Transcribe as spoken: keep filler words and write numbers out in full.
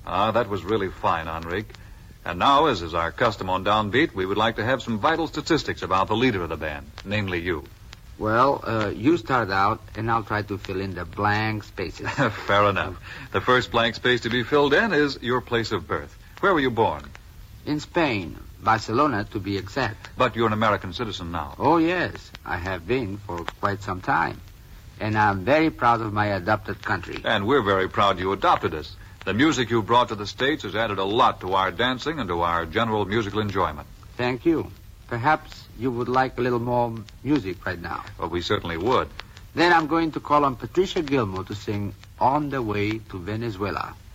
Ah, that was really fine, Enrique. And now, as is our custom on Downbeat, we would like to have some vital statistics about the leader of the band, namely you. Well, uh, you start out, and I'll try to fill in the blank spaces. Fair enough. The first blank space to be filled in is your place of birth. Where were you born? In Spain, Barcelona to be exact. But you're an American citizen now. Oh, yes, I have been for quite some time. And I'm very proud of my adopted country. And we're very proud you adopted us. The music you brought to the States has added a lot to our dancing and to our general musical enjoyment. Thank you. Perhaps you would like a little more music right now. Well, we certainly would. Then I'm going to call on Patricia Gilmore to sing On the Way to Venezuela.